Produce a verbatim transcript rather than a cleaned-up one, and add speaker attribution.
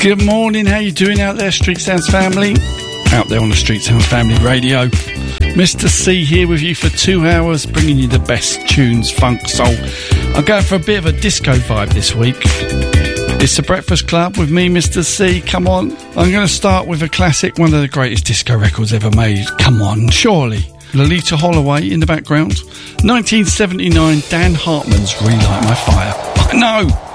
Speaker 1: Good morning, how you doing out there, Street Sounds family? Out there on the Street Sounds family radio. Mister C here with you for two hours, bringing you the best tunes, funk, soul. I'm going for a bit of a disco vibe this week. It's the Breakfast Club with me, Mister C. Come on. I'm going to start with a classic, one of the greatest disco records ever made. Come on, surely. Lolita Holloway in the background. nineteen seventy-nine, Dan Hartman's Relight My Fire. I know.